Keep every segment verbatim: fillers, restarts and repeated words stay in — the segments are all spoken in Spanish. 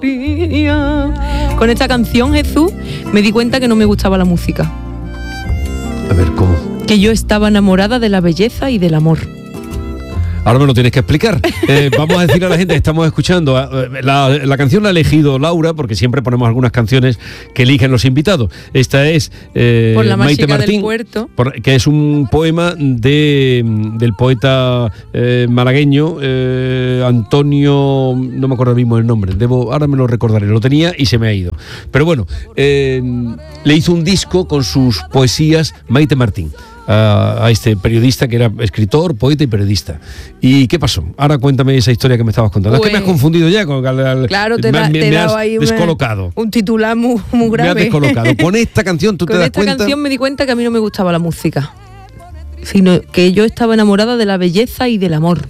Con esta canción, Jesús, me di cuenta que no me gustaba la música. A ver, ¿cómo? Que yo estaba enamorada de la belleza y del amor. Ahora me lo tienes que explicar. Eh, vamos a decir a la gente que estamos escuchando. Eh, la, la canción la ha elegido Laura, porque siempre ponemos algunas canciones que eligen los invitados. Esta es eh, Por la Maite mágica Martín, del puerto. Por, que es un poema de, del poeta eh, malagueño eh, Antonio, no me acuerdo mismo el nombre. Debo, ahora me lo recordaré. Lo tenía y se me ha ido. Pero bueno, eh, le hizo un disco con sus poesías Maite Martín. A, a este periodista que era escritor, poeta y periodista. ¿Y qué pasó? Ahora cuéntame esa historia que me estabas contando. Pues, es que me has confundido ya con al, al, claro, te, me, da, me, te me he dado has ahí descolocado. Un, un titular muy, muy grave. Me has descolocado. Con esta canción tú con te das esta cuenta. canción me di cuenta que a mí no me gustaba la música, sino que yo estaba enamorada de la belleza y del amor,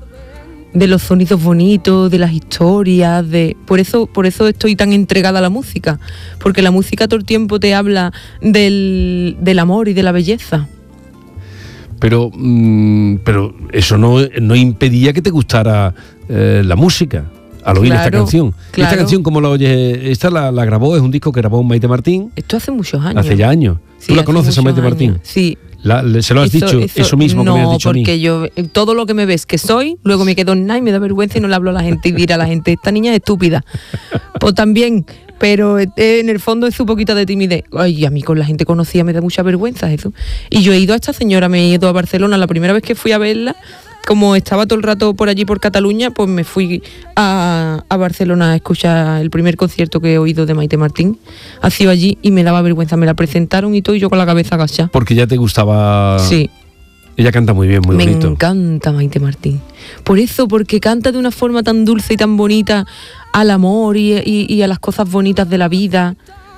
de los sonidos bonitos, de las historias, de por eso por eso estoy tan entregada a la música, porque la música todo el tiempo te habla del, del amor y de la belleza. Pero, mmm, pero eso no, no impedía que te gustara eh, la música al oír claro, esta canción. Claro. Esta canción, como la oyes, esta la, la grabó, es un disco que grabó Maite Martín. Esto hace muchos años. Hace ya años. Sí, ¿Tú la conoces a Maite años. Martín? Sí. La, le, ¿Se lo has eso, dicho? Eso, eso mismo no, que me has dicho a mí. No, porque yo, todo lo que me ves que soy, luego me quedo en nada y me da vergüenza y no le hablo a la gente y dirá a la gente, esta niña es estúpida. Pues también, pero eh, en el fondo es un poquito de timidez. Ay, a mí con la gente conocida me da mucha vergüenza eso. Y yo he ido a esta señora, me he ido a Barcelona, la primera vez que fui a verla, como estaba todo el rato por allí por Cataluña, pues me fui a, a Barcelona a escuchar el primer concierto que he oído de Maite Martín. Ha sido allí y me daba vergüenza, me la presentaron y todo y yo con la cabeza agachada. Porque ya te gustaba. Sí. Ella canta muy bien, muy me bonito. Me encanta Maite Martín. Por eso, porque canta de una forma tan dulce y tan bonita al amor y, y, y a las cosas bonitas de la vida.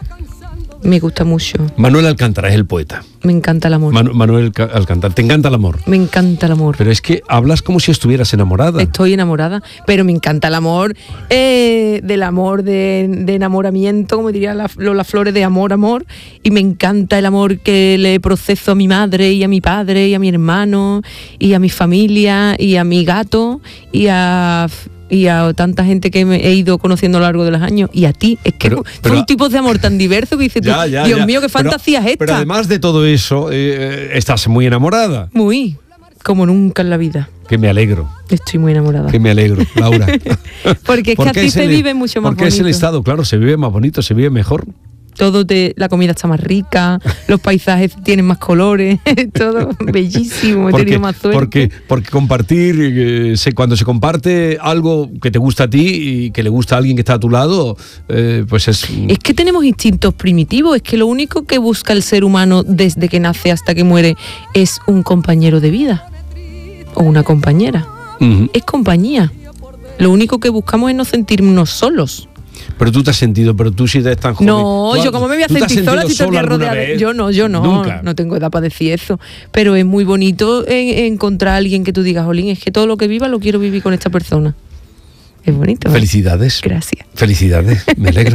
Me gusta mucho. Manuel Alcántara es el poeta. Me encanta el amor. Manu, Manuel Alcántara, ¿te encanta el amor? Me encanta el amor. Pero es que hablas como si estuvieras enamorada. Estoy enamorada, pero me encanta el amor, eh, del amor de, de enamoramiento, como diría la, Lola Flores, de amor, amor. Y me encanta el amor que le proceso a mi madre y a mi padre y a mi hermano y a mi familia y a mi gato y a... y a tanta gente que he ido conociendo a lo largo de los años, y a ti, es que pero, pero, son tipos de amor tan diversos que dices ya, tú, ya, Dios ya. mío, qué fantasía pero, es esta. Pero además de todo eso, eh, estás muy enamorada. Muy, como nunca en la vida. Que me alegro. Estoy muy enamorada. Que me alegro, Laura. Porque es que así se vive mucho más bonito. Porque es el estado, claro, se vive más bonito, se vive mejor. Todo te, la comida está más rica, los paisajes tienen más colores, todo bellísimo, he porque, tenido más suerte. Porque, porque compartir, eh, se, cuando se comparte algo que te gusta a ti y que le gusta a alguien que está a tu lado, eh, pues es... Es que tenemos instintos primitivos, es que lo único que busca el ser humano desde que nace hasta que muere es un compañero de vida o una compañera. Uh-huh. Es compañía. Lo único que buscamos es no sentirnos solos. Pero tú te has sentido, pero tú sí te estás joven. No, ¿Tú, yo como me voy a sentir sola si estoy rodeada de... Yo no, yo no, Nunca. No tengo edad para decir eso. Pero es muy bonito en, encontrar a alguien que tú digas, Jolín, es que todo lo que viva lo quiero vivir con esta persona. Es bonito. Felicidades. Gracias. Felicidades, me alegro.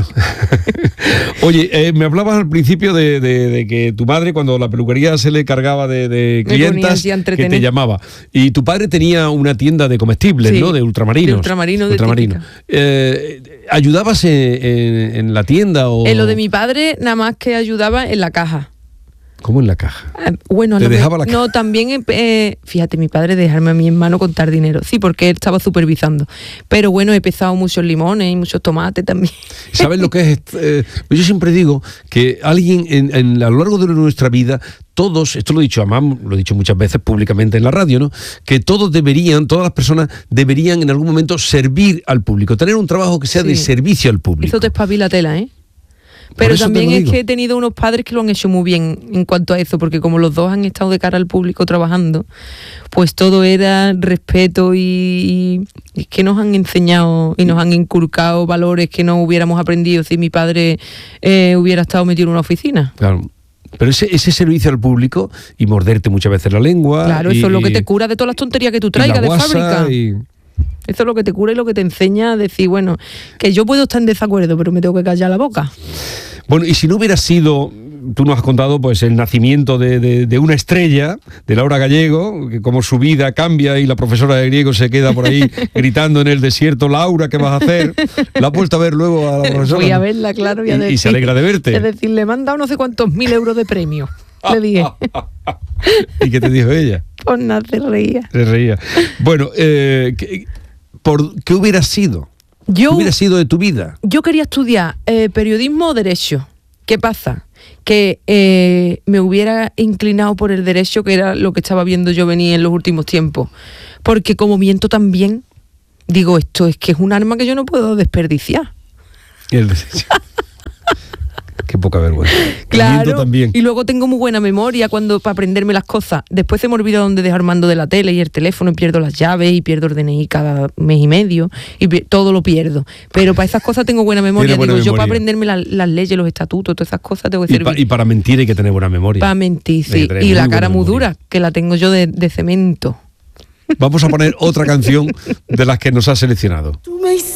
Oye, eh, me hablabas al principio de, de, de que tu madre, cuando la peluquería se le cargaba de, de clientas, que te llamaba. Y tu padre tenía una tienda de comestibles, sí, ¿no? De ultramarinos. De ultramarino, de ultramarino. Eh, ¿Ayudabas en, en, en la tienda? O... En lo de mi padre, nada más que ayudaba en la caja. ¿Cómo en la caja? Ah, bueno, ¿Te no, dejaba me, la caja? No, también, eh, fíjate, mi padre dejarme a mi hermano contar dinero. Sí, porque él estaba supervisando. Pero bueno, he pesado muchos limones y muchos tomates también. ¿Sabes lo que es? Eh, yo siempre digo que alguien en, en, a lo largo de nuestra vida, todos, esto lo he dicho, además lo he dicho muchas veces públicamente en la radio, ¿no? Que todos deberían, todas las personas deberían en algún momento servir al público, tener un trabajo que sea sí. de servicio al público. Eso te espabila tela, ¿eh? Pero también es que he tenido unos padres que lo han hecho muy bien en cuanto a eso, porque como los dos han estado de cara al público trabajando, pues todo era respeto y, y es que nos han enseñado y nos han inculcado valores que no hubiéramos aprendido si mi padre eh, hubiera estado metido en una oficina. Claro. Pero ese, ese servicio al público y morderte muchas veces la lengua. Claro, y, eso es lo que te cura de todas las tonterías que tú traigas de fábrica. Y... Eso es lo que te cura y lo que te enseña a decir, bueno, que yo puedo estar en desacuerdo, pero me tengo que callar la boca. Bueno, y si no hubiera sido tú nos has contado pues el nacimiento de, de, de una estrella, de Laura Gallego, que como su vida cambia y la profesora de griego se queda por ahí gritando en el desierto, Laura, ¿qué vas a hacer? La has vuelto a ver luego a la profesora. Fui a verla, claro, y, a y, decir, y se alegra de verte. Es decir, le me han dado no sé cuántos mil euros de premio, le dije. ¿Y qué te dijo ella? Pues nada, se reía. Se reía. Bueno, eh, ¿qué, por, ¿qué hubiera sido? Yo, ¿Qué hubiera sido de tu vida? Yo quería estudiar eh, periodismo o derecho. ¿Qué pasa? Que eh, me hubiera inclinado por el derecho, que era lo que estaba viendo yo venir en los últimos tiempos. Porque como miento también, digo, esto es que es un arma que yo no puedo desperdiciar. El derecho. Qué poca vergüenza. Claro, también. Y luego tengo muy buena memoria cuando para aprenderme las cosas. Después se me olvida dónde dejar mando de la tele y el teléfono, y pierdo las llaves y pierdo el D N I cada mes y medio y pi- todo lo pierdo. Pero para esas cosas tengo buena memoria. Buena Digo, memoria. yo para aprenderme la, las leyes, los estatutos, todas esas cosas tengo que Y, servir. pa, y para mentir hay que tener buena memoria. Para mentir, sí. tener Y muy la buena cara muy memoria. dura, que la tengo yo de, de cemento. Vamos a poner otra canción de las que nos has seleccionado.